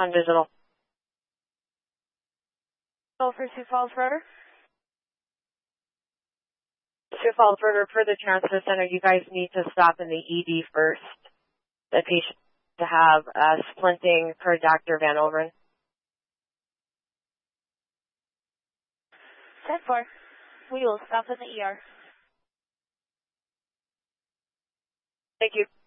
On digital. So for Sioux Falls Rotor? Sioux Falls Rotor, for the transfer center, you guys need to stop in the ED first. The patient to have splinting per Dr. Van Overen. 10-4. We will stop in the ER. Thank you.